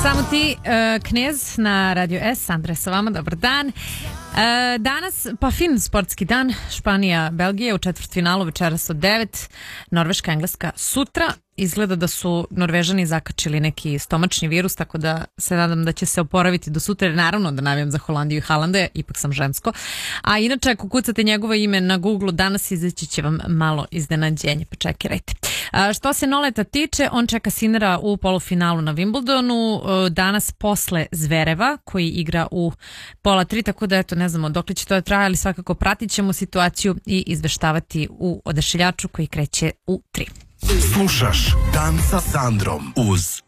Samo ti, Knez na Radio S, Andrej sa vama, dobar dan. Danas, pa fin sportski dan, Španija, Belgija u četvrtfinalu večeras od 9, Norveška, Engleska sutra. Izgleda da su Norvežani zakačili neki stomačni virus, tako da se nadam da će se oporaviti do sutra. Naravno da navijam za Holandiju i Haalanda, ipak sam žensko. A inače, ako kucate njegovo ime na Google, danas izaći će vam malo iznenađenje, pa čekirajte. Što se Noleta tiče, on čeka Sinera u polufinalu na Wimbledonu, danas posle Zvereva, koji igra u 2:30, tako da eto, ne znamo dok će to traje, ali svakako pratit ćemo situaciju i izveštavati u Odašiljaču koji kreće u 3. Slušaš Dan sa Sandrom uz